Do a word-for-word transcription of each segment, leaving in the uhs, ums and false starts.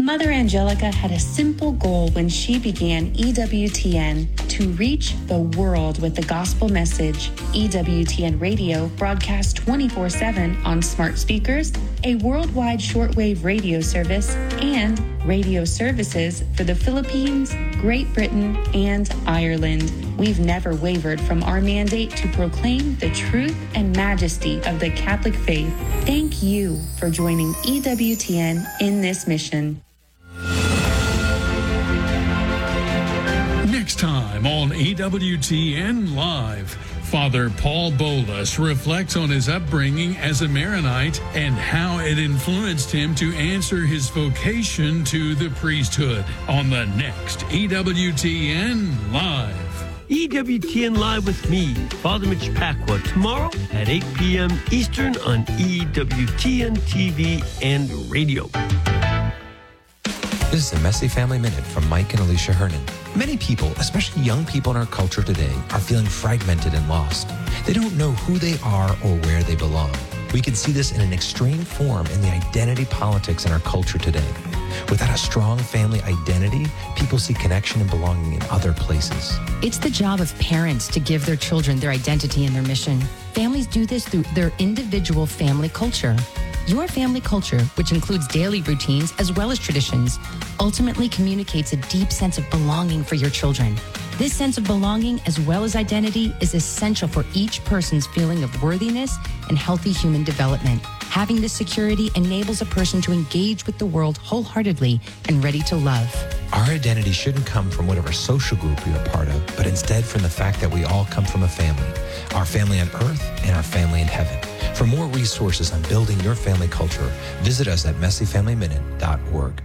Mother Angelica had a simple goal when she began E W T N: to reach the world with the gospel message. E W T N Radio broadcasts twenty-four seven on smart speakers, a worldwide shortwave radio service, and radio services for the Philippines, Great Britain, and Ireland. We've never wavered from our mandate to proclaim the truth and majesty of the Catholic faith. Thank you for joining E W T N in this mission. Next time on E W T N Live, Father Paul Bolus reflects on his upbringing as a Maronite and how it influenced him to answer his vocation to the priesthood on the next E W T N Live. E W T N Live with me, Father Mitch Pacwa, tomorrow at eight p.m. Eastern on E W T N T V and radio. This is a Messy Family Minute from Mike and Alicia Hernan. Many people, especially young people in our culture today, are feeling fragmented and lost. They don't know who they are or where they belong. We can see this in an extreme form in the identity politics in our culture today. Without a strong family identity, people see connection and belonging in other places. It's the job of parents to give their children their identity and their mission. Families do this through their individual family culture. Your family culture, which includes daily routines as well as traditions, ultimately communicates a deep sense of belonging for your children. This sense of belonging as well as identity is essential for each person's feeling of worthiness and healthy human development. Having this security enables a person to engage with the world wholeheartedly and ready to love. Our identity shouldn't come from whatever social group we are part of, but instead from the fact that we all come from a family, our family on earth and our family in heaven. For more resources on building your family culture, visit us at messy family minute dot org.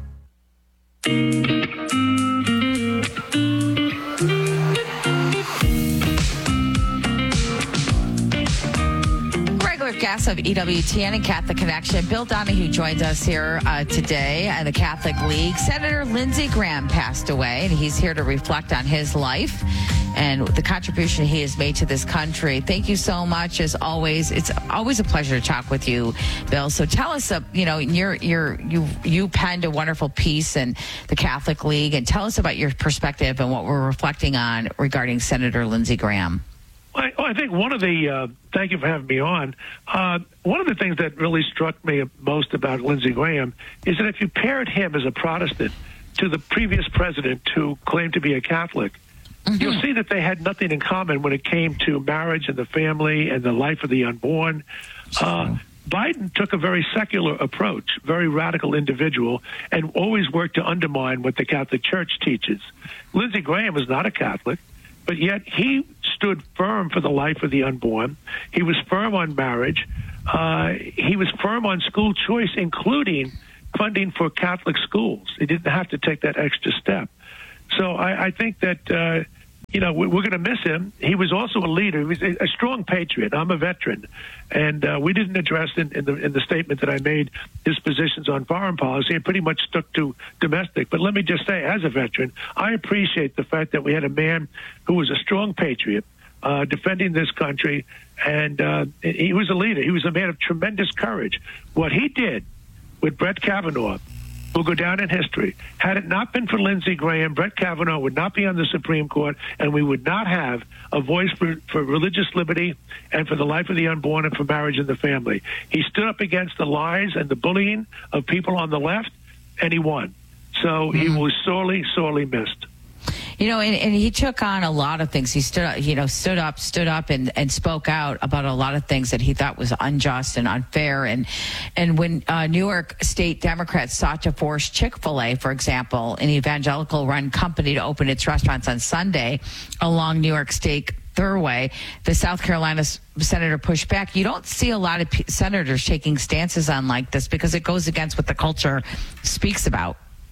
Guest of E W T N and Catholic Connection, Bill Donahue joins us here uh, today at the Catholic League. Senator Lindsey Graham passed away, and he's here to reflect on his life and the contribution he has made to this country. Thank you so much, as always. It's always a pleasure to talk with you, Bill. So tell us, uh, you know, you're, you're, you you penned a wonderful piece in the Catholic League, and tell us about your perspective and what we're reflecting on regarding Senator Lindsey Graham. I, I think one of the, uh, thank you for having me on, uh, one of the things that really struck me most about Lindsey Graham is that if you paired him as a Protestant to the previous president who claimed to be a Catholic, mm-hmm. you'll see that they had nothing in common when it came to marriage and the family and the life of the unborn. Uh, Biden took a very secular approach, very radical individual, and always worked to undermine what the Catholic Church teaches. Lindsey Graham is not a Catholic, but yet he stood firm for the life of the unborn. He was firm on marriage. Uh, he was firm on school choice, including funding for Catholic schools. He didn't have to take that extra step. So I, I think that, uh, you know, we're going to miss him. He was also a leader. He was a strong patriot. I'm a veteran. And uh, we didn't address in, in, the, in the statement that I made his positions on foreign policy. It pretty much stuck to domestic. But let me just say, as a veteran, I appreciate the fact that we had a man who was a strong patriot uh, defending this country. And uh, he was a leader. He was a man of tremendous courage. What he did with Brett Kavanaugh will go down in history. Had it not been for Lindsey Graham, Brett Kavanaugh would not be on the Supreme Court, and we would not have a voice for, for religious liberty and for the life of the unborn and for marriage and the family. He stood up against the lies and the bullying of people on the left, and he won. So he was sorely, sorely missed. You know, and, and he took on a lot of things. He stood, you know, stood up, stood up, and, and spoke out about a lot of things that he thought was unjust and unfair. And and when uh, New York State Democrats sought to force Chick-fil-A, for example, an evangelical-run company, to open its restaurants on Sunday along New York State Thruway, the South Carolina senator pushed back. You don't see a lot of p- senators taking stances on like this because it goes against what the culture speaks about.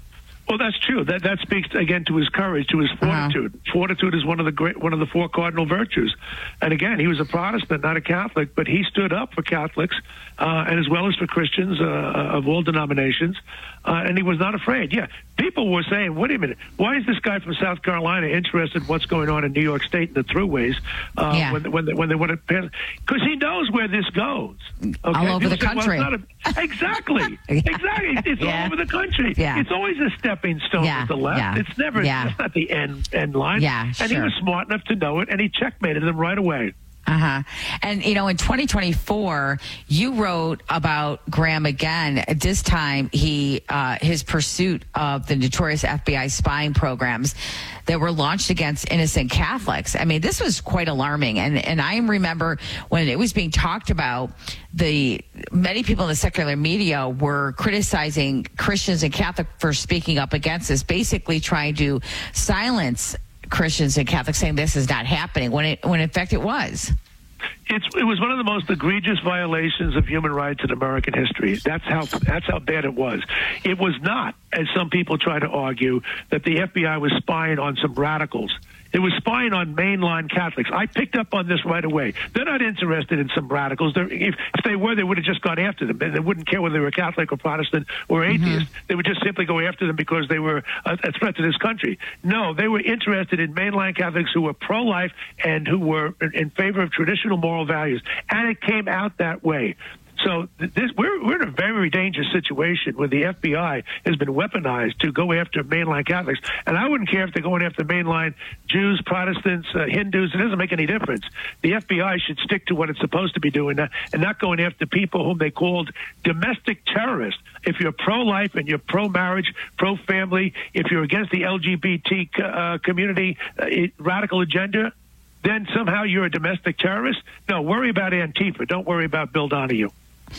Well, that's true. That that speaks again to his courage, to his fortitude. Uh-huh. Fortitude is one of the great, one of the four cardinal virtues. And again, he was a Protestant, not a Catholic, but he stood up for Catholics uh, and as well as for Christians uh, of all denominations. Uh, and he was not afraid. Yeah, people were saying, "Wait a minute, why is this guy from South Carolina interested in what's going on in New York State and the throughways uh, yeah. when when they, when they want to pass?" Because he knows where this goes. Okay? All over people the say, country. Well, a, exactly, yeah. exactly. It's yeah. all over the country. Yeah. It's always a stepping stone yeah. to the left. Yeah. It's never. Yeah. It's not the end end line. Yeah, and sure. he was smart enough to know it, and he checkmated them right away. Uh-huh. And, you know, in twenty twenty-four, you wrote about Graham again. At this time, he uh, his pursuit of the notorious F B I spying programs that were launched against innocent Catholics. I mean, this was quite alarming. And, and I remember when it was being talked about, the many people in the secular media were criticizing Christians and Catholics for speaking up against this, basically trying to silence Christians and Catholics, saying this is not happening, when it when in fact it was. It's, it was one of the most egregious violations of human rights in American history. That's how that's how bad it was. It was not, as some people try to argue, that the F B I was spying on some radicals. It was spying on mainline Catholics. I picked up on this right away. They're not interested in some radicals. They're, if, if they were, they would have just gone after them. They wouldn't care whether they were Catholic or Protestant or atheist. Mm-hmm. They would just simply go after them because they were a, a threat to this country. No, they were interested in mainline Catholics who were pro-life and who were in, in favor of traditional moral values. And it came out that way. So this, we're, we're in a very dangerous situation where the F B I has been weaponized to go after mainline Catholics. And I wouldn't care if they're going after mainline Jews, Protestants, uh, Hindus. It doesn't make any difference. The F B I should stick to what it's supposed to be doing uh, and not going after people whom they called domestic terrorists. If you're pro-life and you're pro-marriage, pro-family, if you're against the L G B T uh, community uh, radical agenda, then somehow you're a domestic terrorist? No, worry about Antifa. Don't worry about Bill Donahue.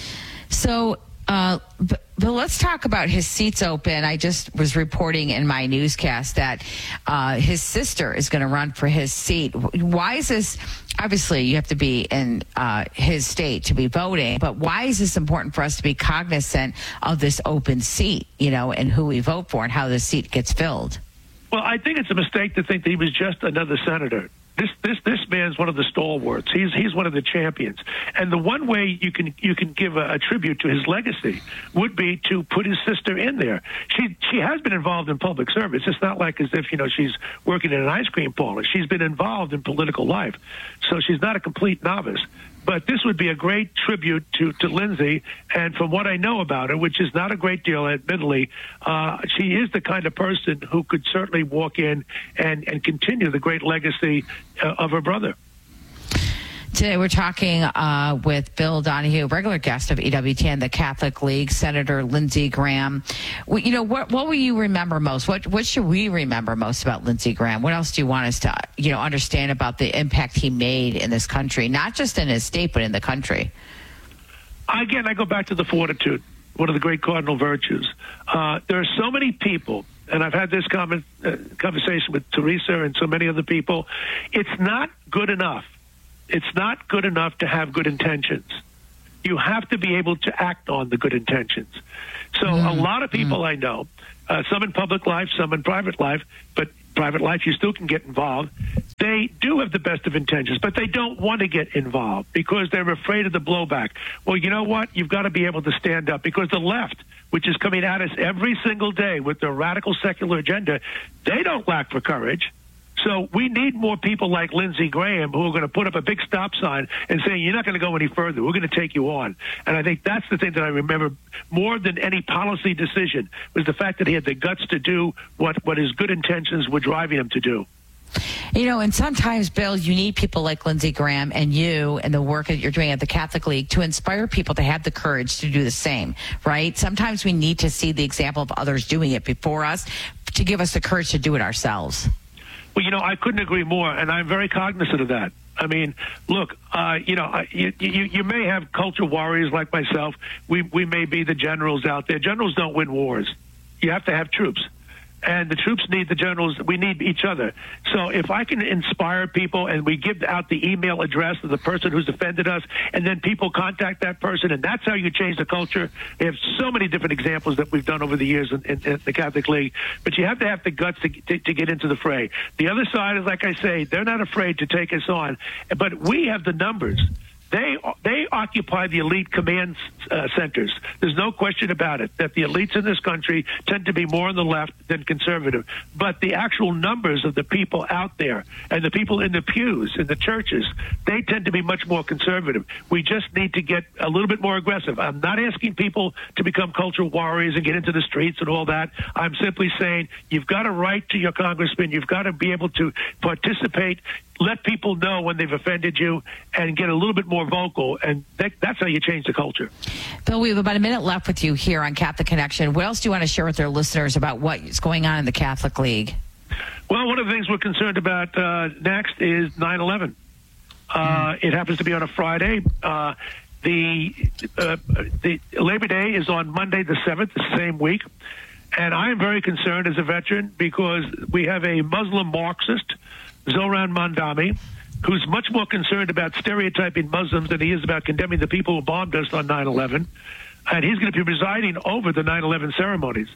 So, uh, but, but let's talk about his seats open. I just was reporting in my newscast that uh, his sister is going to run for his seat. Why is this? Obviously, you have to be in uh, his state to be voting, but why is this important for us to be cognizant of this open seat, you know, and who we vote for and how the seat gets filled? Well, I think it's a mistake to think that he was just another senator. This this this man's one of the stalwarts. He's he's one of the champions. And the one way you can you can give a, a tribute to his legacy would be to put his sister in there. She she has been involved in public service. It's not like as if, you know, she's working in an ice cream parlor. She's been involved in political life. So she's not a complete novice. But this would be a great tribute to, to Lindsey. And from what I know about her, which is not a great deal, admittedly, uh, she is the kind of person who could certainly walk in and, and continue the great legacy uh, of her brother. Today we're talking uh, with Bill Donahue, regular guest of E W T N, the Catholic League, Senator Lindsey Graham. We, you know, what what will you remember most? What what should we remember most about Lindsey Graham? What else do you want us to, you know, understand about the impact he made in this country, not just in his state, but in the country? Again, I go back to the fortitude, one of the great cardinal virtues. Uh, there are so many people, and I've had this comment, uh, conversation with Teresa and so many other people. It's not good enough. It's not good enough to have good intentions. You have to be able to act on the good intentions. So mm, a lot of people mm. I know, uh, some in public life, some in private life, but private life you still can get involved. They do have the best of intentions, but they don't want to get involved because they're afraid of the blowback. Well, you know what? You've got to be able to stand up because the left, which is coming at us every single day with their radical secular agenda, they don't lack for courage. So we need more people like Lindsey Graham who are going to put up a big stop sign and say, you're not going to go any further. We're going to take you on. And I think that's the thing that I remember more than any policy decision was the fact that he had the guts to do what, what his good intentions were driving him to do. You know, and sometimes, Bill, you need people like Lindsey Graham and you and the work that you're doing at the Catholic League to inspire people to have the courage to do the same, right? Sometimes we need to see the example of others doing it before us to give us the courage to do it ourselves. Well, you know, I couldn't agree more, and I'm very cognizant of that. I mean, look, uh, you know, you, you, you may have culture warriors like myself. We we may be the generals out there. Generals don't win wars. You have to have troops. And the troops need the generals. We need each other. So if I can inspire people and we give out the email address of the person who's offended us, and then people contact that person, and that's how you change the culture. We have so many different examples that we've done over the years in, in, in the Catholic League, but you have to have the guts to, to, to get into the fray. The other side is, like I say, they're not afraid to take us on, but we have the numbers. They they occupy the elite command uh, centers. There's no question about it that the elites in this country tend to be more on the left than conservative. But the actual numbers of the people out there and the people in the pews, in the churches, they tend to be much more conservative. We just need to get a little bit more aggressive. I'm not asking people to become cultural warriors and get into the streets and all that. I'm simply saying you've got to write to your congressman. You've got to be able to participate. Let people know when they've offended you and get a little bit more vocal, and that, that's how you change the culture. Bill, we have about a minute left with you here on Catholic Connection. What else do you want to share with our listeners about what's going on in the Catholic League? Well, one of the things we're concerned about uh, next is nine eleven. Uh, mm. It happens to be on a Friday. Uh, the, uh, the Labor Day is on Monday the seventh, the same week. And I am very concerned as a veteran because we have a Muslim Marxist, Zoran Mandami, who's much more concerned about stereotyping Muslims than he is about condemning the people who bombed us on nine eleven. And he's going to be presiding over the nine eleven ceremonies.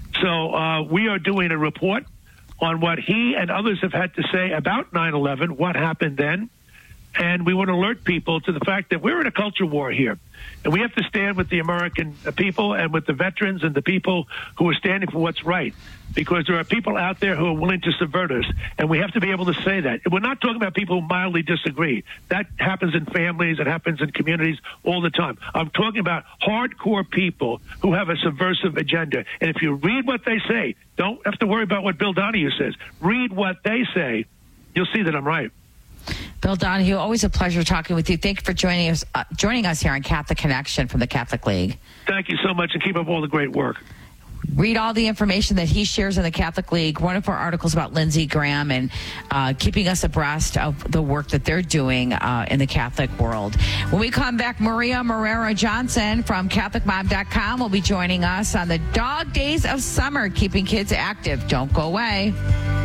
So uh, we are doing a report on what he and others have had to say about nine eleven, what happened then. And we want to alert people to the fact that we're in a culture war here. And we have to stand with the American people and with the veterans and the people who are standing for what's right. Because there are people out there who are willing to subvert us. And we have to be able to say that. We're not talking about people who mildly disagree. That happens in families. It happens in communities all the time. I'm talking about hardcore people who have a subversive agenda. And if you read what they say, don't have to worry about what Bill Donahue says. Read what they say. You'll see that I'm right. Bill Donahue, always a pleasure talking with you. Thank you for joining us uh, joining us here on Catholic Connection from the Catholic League. Thank you so much, and keep up all the great work. Read all the information that he shares in the Catholic League, wonderful articles about Lindsey Graham and uh, keeping us abreast of the work that they're doing uh, in the Catholic world. When we come back, Maria Morera Johnson from Catholic Mom dot com will be joining us on the Dog Days of Summer, keeping kids active. Don't go away.